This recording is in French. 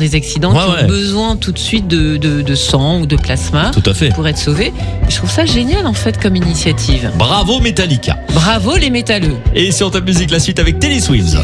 des accidents qui ont besoin tout de suite de sang ou de plasma. Tout à fait. Pour être sauvés. Et je trouve ça génial en fait comme initiative. Bravo Metallica. Bravo les métalleux. Et sur Top Music, la suite avec Taylor Swift.